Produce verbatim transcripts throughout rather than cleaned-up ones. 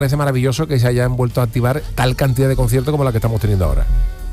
parece maravilloso que se hayan vuelto a activar tal cantidad de conciertos como la que estamos teniendo ahora.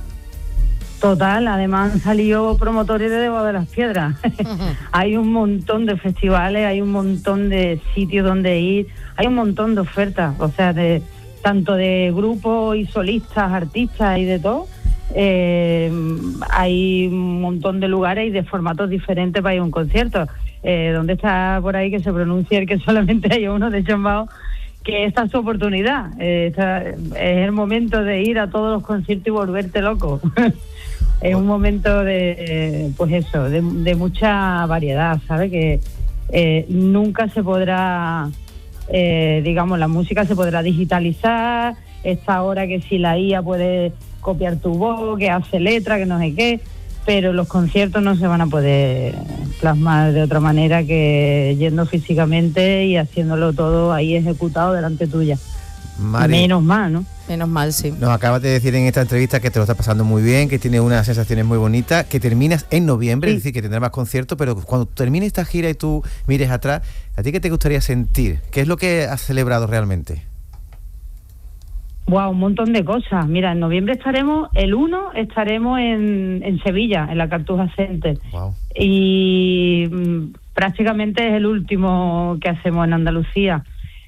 Total, además han salido promotores de Debajo de las Piedras. Uh-huh. Hay un montón de festivales, hay un montón de sitios donde ir, hay un montón de ofertas, o sea, de tanto de grupos y solistas, artistas y de todo. Eh, hay un montón de lugares y de formatos diferentes para ir a un concierto. Eh, ¿Dónde está por ahí que se pronuncia el que solamente hay uno de Chambao? Que esta es su oportunidad. Eh, esta, es el momento de ir a todos los conciertos y volverte loco. Es un momento de, eh, pues eso, de, de mucha variedad, ¿sabes? Que eh, nunca se podrá, eh, digamos, la música se podrá digitalizar, esta hora que si la I A puede copiar tu voz, que hace letra, que no sé qué, pero los conciertos no se van a poder plasmar de otra manera que yendo físicamente y haciéndolo todo ahí ejecutado delante tuya. Mari, menos mal, ¿no? Menos mal, sí. Nos acabas de decir en esta entrevista que te lo estás pasando muy bien, que tienes unas sensaciones muy bonitas, que terminas en noviembre, sí. Es decir, que tendrás más conciertos, pero cuando termine esta gira y tú mires atrás, ¿a ti qué te gustaría sentir? ¿Qué es lo que has celebrado realmente? Wow, un montón de cosas. Mira, en noviembre estaremos, el uno estaremos en, en Sevilla, en la Cartuja Center. Wow. Y mm, prácticamente es el último que hacemos en Andalucía.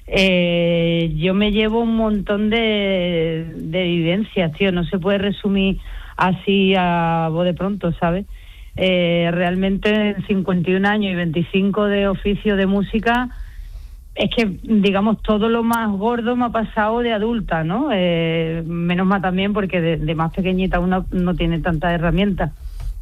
Eh, yo me llevo un montón de, de vivencias, tío, no se puede resumir así a voz de pronto, ¿sabes? Eh, realmente en cincuenta y un años y veinticinco de oficio de música, es que, digamos, todo lo más gordo me ha pasado de adulta, ¿no? Eh, menos mal también porque de, de más pequeñita uno no tiene tantas herramientas,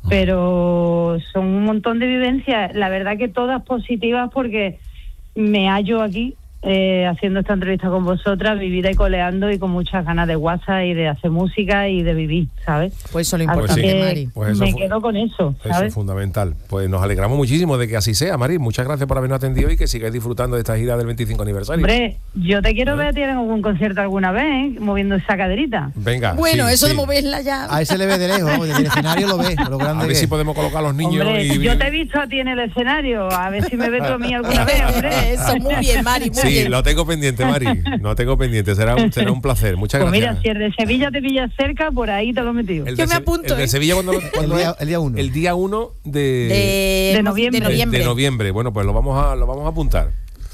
pero son un montón de vivencias, la verdad que todas positivas porque me hallo aquí, Eh, haciendo esta entrevista con vosotras, vivida y coleando y con muchas ganas de WhatsApp y de hacer música y de vivir, ¿sabes? Pues eso es lo importante, pues sí. Mari. Pues eso me fu- quedo con eso, ¿sabes? Eso es fundamental. Pues nos alegramos muchísimo de que así sea, Mari. Muchas gracias por habernos atendido y que sigáis disfrutando de esta gira del veinticinco aniversario. Hombre, yo te quiero ¿Eh? ver a ti en algún concierto alguna vez, ¿eh? Moviendo esa caderita. Venga. Bueno, sí, eso sí. de moverla ya. A ese le ve de lejos, desde el escenario lo ve, lo grande A ver que si es. podemos colocar a los niños. Hombre, y... yo te he visto a ti en el escenario, a ver si me ves tú a mí alguna vez, hombre. Eso, muy bien, Mari, muy Sí, bien. lo tengo pendiente, Mari. Lo tengo pendiente. Será un, será un placer. Muchas Pues gracias. mira, si el de Sevilla te pillas cerca, por ahí te lo he metido. El Yo de me Se- apunto, El de ¿eh? Sevilla, cuando, cuando El día- es? el día uno. El día uno de, De, De noviembre. de noviembre. de noviembre. Bueno, pues lo vamos a, lo vamos a apuntar.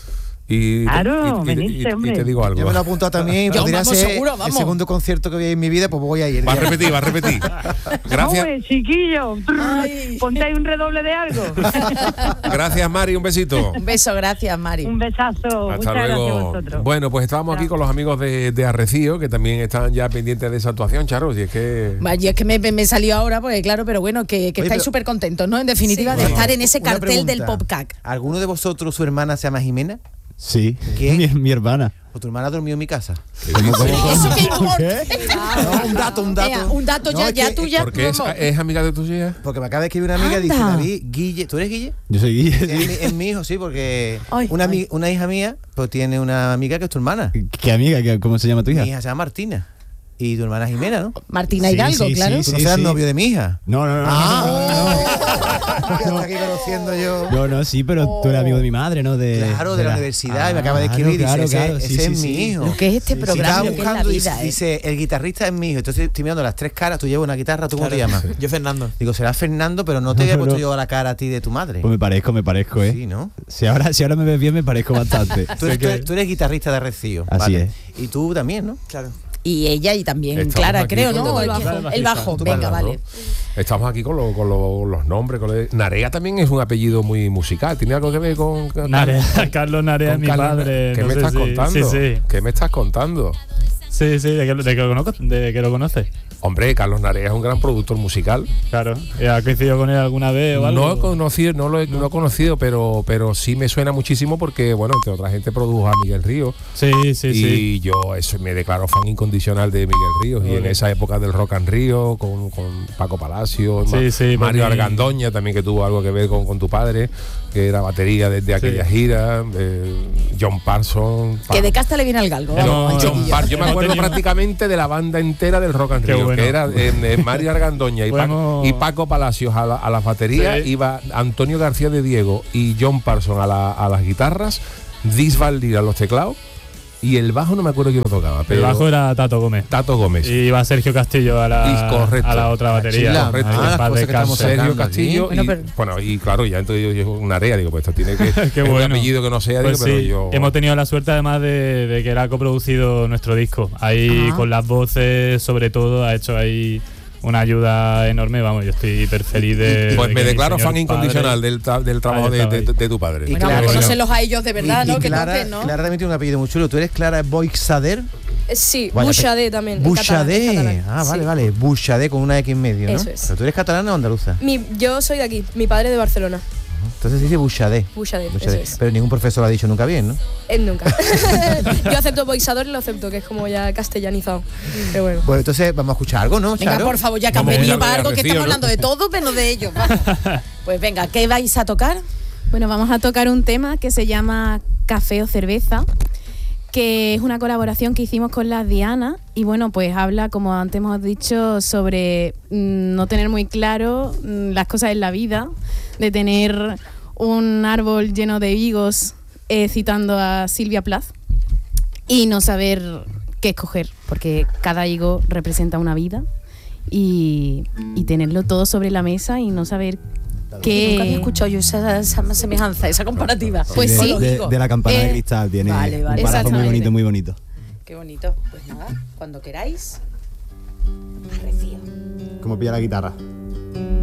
Y, Claro, y, y- y- venirse, y- hombre. y te digo algo. Yo me lo he apuntado también, Yo, podría vamos, ser seguro, el vamos. segundo concierto que voy a ir en mi vida, pues voy a ir. Va a repetir, va a repetir. Gracias, Hombre, chiquillo, Ay. ponte ahí un redoble de algo. gracias, Mari. Un besito. Un beso, gracias, Mari. Un besazo. Hasta Muchas gracias a luego. vosotros. Bueno, pues estábamos aquí con los amigos de, de Arrecío, que también están ya pendientes de esa actuación, Charo. Y es que. Vaya, es que me, me, me salió ahora, pues claro, pero bueno, que, que Oye, estáis pero- súper contentos, ¿no? En definitiva, Sí. de Bueno, estar en ese una cartel del pregunta. PopCac. ¿Alguno de vosotros, su hermana se llama Jimena? Sí, ¿Quién? mi, mi hermana. ¿O tu hermana durmió en mi casa? ¿Cómo, cómo, cómo? Eso que importa. No, un dato, un dato. Ea, un dato No, ya, es ya que- tú ya. Porque es, vamos. es amiga de tus hijas. Porque me acaba de escribir una amiga y dice, Anda. David, Guille, ¿tú eres Guille? Yo soy Guille. Es mi, es mi hijo, sí, porque Ay, una, ay. ami- una hija mía pues tiene una amiga que es tu hermana. ¿Qué amiga? ¿Qué- ¿Cómo se llama tu hija? Mi hija se llama Martina. Y tu hermana Jimena, ¿no? Martina Sí, Hidalgo, sí, claro. Tú sí. no serás novio de mi hija. No, no, no. Ah, no. Hasta aquí conociendo yo. No, no, sí, pero tú eres amigo de mi madre, ¿no? De, Claro, de la universidad, y me acaba de Claro, escribir y claro, dice, claro, ese, sí, ese sí, es mi sí. hijo. Lo que es este Sí, programa, estaba lo que es la buscando y vida, dice, ¿eh? dice, el guitarrista es mi hijo. Entonces estoy mirando las tres caras, tú llevas una guitarra, ¿tú cómo te llamas? Yo Fernando. Digo, será Fernando, pero no te había No, puesto no. yo a la cara a ti de tu madre. Pues me parezco, me parezco, ¿eh? Sí, ¿no? Si ahora, si ahora me ves bien, me parezco bastante. Tú eres, Sé que- tú eres guitarrista de Arrecío. Así vale. es. Y tú también, ¿no? Claro. Y ella y también Estamos Clara, aquí creo, con ¿no? el El bajo. bajo, el bajo. Tú Venga, bajas, vale. Estamos aquí con, lo- con lo- los nombres. Con lo- Narea también es un apellido muy musical. ¿Tiene algo que ver con, con- Narea, con- Carlos Narea con es mi Carlos padre. ¿Qué no me sé estás si- contando? Sí, sí. ¿Qué me estás contando? Sí, sí, de que, de que lo conozco, de que lo conoces. Hombre, Carlos Narea es un gran productor musical. Claro. ¿Has coincidido con él alguna vez o algo? No he conocido, no lo he, no he conocido, pero, pero sí me suena muchísimo porque, bueno, entre otra gente produjo a Miguel Ríos. Sí, sí, y sí. yo eso me declaro fan incondicional de Miguel Ríos. Y en Ole. esa época del Rock and Río, con, con Paco Palacio, Sí, Ma- sí, Mario porque- Argandoña también, que tuvo algo que ver con, con tu padre, que era batería desde aquella gira, eh, John Parsons. Que de casta le viene al galgo. No, vamos, al John chiquillo. Par- yo me Hemos acuerdo tenido- prácticamente de la banda entera del Rock and Qué Rio, bueno. que era eh, eh, Mario Argandoña y, Paco, Podemos- y Paco Palacios a, la, a las baterías, Sí. iba Antonio García de Diego y John Parsons a, la- a las guitarras, Dis Valdir a los teclados Y el bajo no me acuerdo quién lo tocaba. Pero El bajo era Tato Gómez. Tato Gómez. Y iba Sergio Castillo a la, Y correcto. a la otra batería. Chila, correcto. ah, En las paz cosas que descanse. estamos Sergio sacando Castillo. Bueno, y, pero- bueno, y claro, ya entonces yo, yo una área, digo, pues esto tiene que. Qué es un bueno. apellido que no sea, Pues digo, pero sí, yo. hemos tenido la suerte además de, de que él ha coproducido nuestro disco. Ahí Ah. con las voces, sobre todo, ha hecho ahí una ayuda enorme. Vamos, yo estoy hiper feliz de. Pues de me que mi declaro señor fan incondicional padre- del, tra- del trabajo Ahí de, estaba de- ahí. de tu padre. Y Bueno, Clara, a bueno. conocerlos a ellos de verdad, Y- ¿no? y Que Clara, toquen, ¿no? Clara también tiene un apellido muy chulo. ¿Tú eres Clara Boixader? Eh, Sí, Vaya, Bouchadé también. en catalán, en Bouchadé. catalán. Ah, vale, Sí. vale. Bouchadé con una X en medio, ¿no? Eso es. ¿Pero tú eres catalana o andaluza? Mi, yo soy de aquí, mi padre de Barcelona. Entonces se dice Bouchadé. Bouchadé, Bouchadé. eso es. Pero ningún profesor lo ha dicho nunca bien, ¿no? Él nunca. Yo acepto boixador y lo acepto, que es como ya castellanizado. Pero bueno. Bueno, entonces vamos a escuchar algo, ¿no, Venga, Charo? por favor, ya que han Vamos a venido hablar para de algo, que Rocío, estamos ¿no? hablando de todo, menos de ellos. Vamos. Pues venga, ¿qué vais a tocar? Bueno, vamos a tocar un tema que se llama Café o Cerveza, que es una colaboración que hicimos con las Diana y bueno, pues habla, como antes hemos dicho, sobre mm, no tener muy claro mm, las cosas en la vida, de tener un árbol lleno de higos, eh, citando a Silvia Plath, y no saber qué escoger, porque cada higo representa una vida y, y tenerlo todo sobre la mesa y no saber qué... Nunca había escuchado yo esa, esa semejanza, esa comparativa. Pues de, sí. de, de la campana de Eh, cristal tiene vale, vale. un párrafo muy Exactamente. bonito, muy bonito. Qué bonito. Pues nada, cuando queráis, arrecío. Como pilla la guitarra.